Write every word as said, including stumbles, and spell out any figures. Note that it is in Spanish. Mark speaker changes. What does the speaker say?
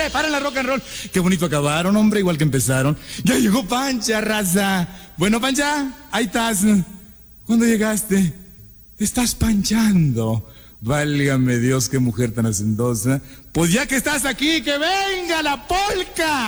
Speaker 1: ¡Órale! ¡Para la rock and roll! Qué bonito acabaron, hombre, igual que empezaron. Ya llegó Pancha, raza. Bueno, Pancha, ahí estás. ¿Cuándo llegaste? Estás panchando. Válgame Dios, qué mujer tan hacendosa. Pues ya que estás aquí, que venga la polca.